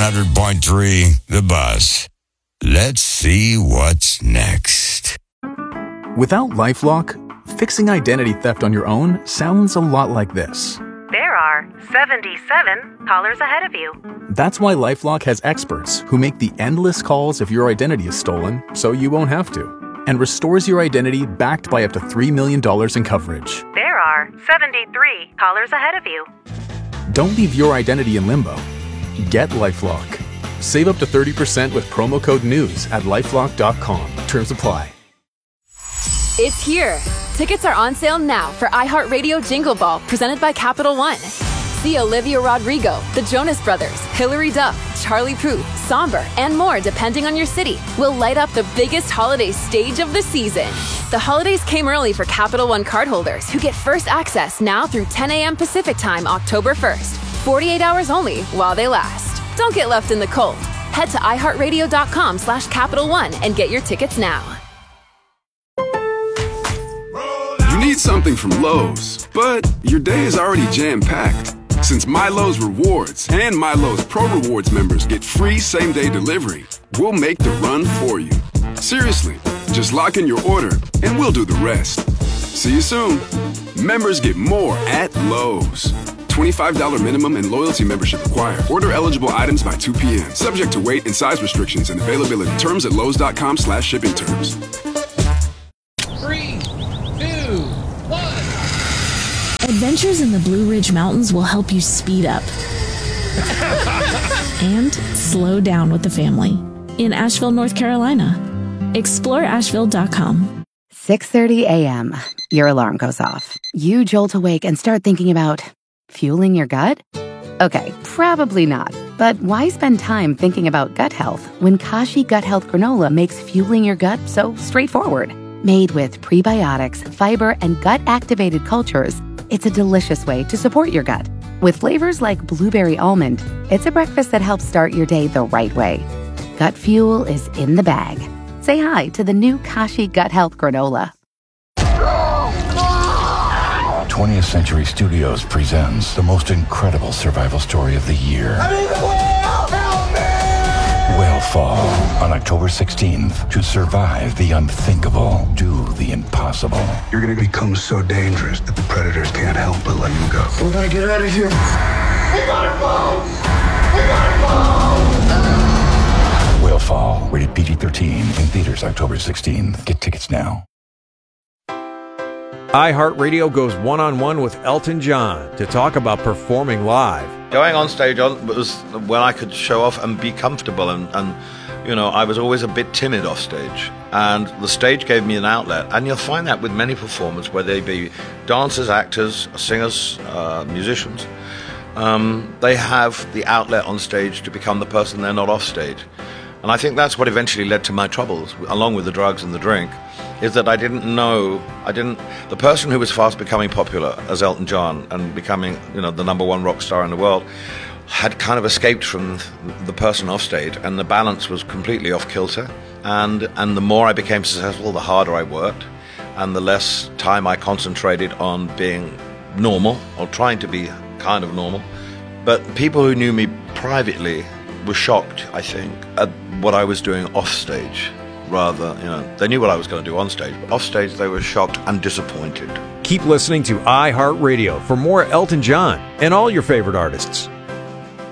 100.3 The Buzz. Let's see what's next. Without LifeLock, fixing identity theft on your own sounds a lot like this. There are 77 callers ahead of you. That's why LifeLock has experts who make the endless calls if your identity is stolen so you won't have to, and restores your identity backed by up to $3 million in coverage. There are 73 callers ahead of you. Don't leave your identity in limbo. Get LifeLock. Save up to 30% with promo code NEWS at LifeLock.com. Terms apply. It's here. Tickets are on sale now for iHeartRadio Jingle Ball, presented by Capital One. See Olivia Rodrigo, the Jonas Brothers, Hilary Duff, Charlie Puth, Somber, and more depending on your city will light up the biggest holiday stage of the season. The holidays came early for Capital One cardholders who get first access now through 10 a.m. Pacific Time, October 1st. 48 hours only while they last. Don't get left in the cold. Head to iHeartRadio.com/Capital One and get your tickets now. You need something from Lowe's, but your day is already jam-packed. Since MyLowe's Rewards and MyLowe's Pro Rewards members get free same-day delivery, we'll make the run for you. Seriously, just lock in your order and we'll do the rest. See you soon. Members get more at Lowe's. $25 minimum and loyalty membership required. Order eligible items by 2 p.m. Subject to weight and size restrictions and availability. Terms at lowes.com/shipping terms. 3, 2, 1. Adventures in the Blue Ridge Mountains will help you speed up and slow down with the family in Asheville, North Carolina. Explore Asheville.com. 6:30 a.m. Your alarm goes off. You jolt awake and start thinking about fueling your gut? Okay, probably not. But why spend time thinking about gut health when Kashi Gut Health Granola makes fueling your gut so straightforward? Made with prebiotics, fiber, and gut-activated cultures, it's a delicious way to support your gut. With flavors like blueberry almond, it's a breakfast that helps start your day the right way. Gut fuel is in the bag. Say hi to the new Kashi Gut Health Granola. 20th Century Studios presents the most incredible survival story of the year. I'm in the whale! Help me! Whalefall, on October 16th. To survive the unthinkable, do the impossible. You're gonna become so dangerous that the predators can't help but let you go. We're gonna get out of here. We gotta go! We gotta go! Whalefall, rated PG-13, in theaters October 16th. Get tickets now. iHeartRadio goes one-on-one with Elton John to talk about performing live. Going on stage was when I could show off and be comfortable, and you know, I was always a bit timid off stage, and the stage gave me an outlet. And you'll find that with many performers, whether they be dancers, actors, singers, musicians, they have the outlet on stage to become the person they're not off stage. And I think that's what eventually led to my troubles, along with the drugs and the drink, is that the person who was fast becoming popular as Elton John and becoming, you know, the number one rock star in the world, had kind of escaped from the person off stage, and the balance was completely off kilter. And the more I became successful, the harder I worked, and the less time I concentrated on being normal, or trying to be kind of normal. But people who knew me privately were shocked, I think, at what I was doing off stage. Rather, you know, they knew what I was going to do on stage, but off stage they were shocked and disappointed. Keep listening to iHeartRadio for more Elton John and all your favorite artists.